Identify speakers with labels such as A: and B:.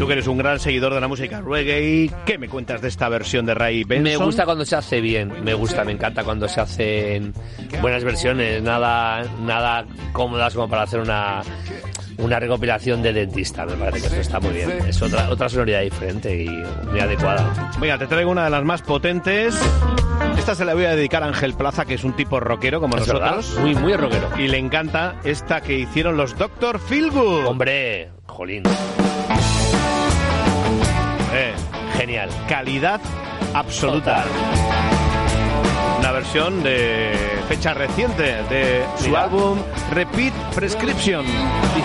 A: tú que eres un gran seguidor de la música reggae, ¿qué me cuentas de esta versión de Ray Benson?
B: Me gusta cuando se hace bien, me encanta cuando se hacen buenas versiones, nada cómodas como para hacer una recopilación de dentista. Me parece que eso está muy bien, es otra sonoridad diferente y muy adecuada.
A: Venga, te traigo una de las más potentes. Esta se la voy a dedicar a Ángel Plaza, que es un tipo rockero como nosotros.
B: ¿Verdad? Muy rockero.
A: Y le encanta esta que hicieron los Dr. Feelgood.
B: Hombre, jolín. Genial.
A: Calidad absoluta.
B: Total.
A: Una versión de fecha reciente de su álbum Repeat Prescription.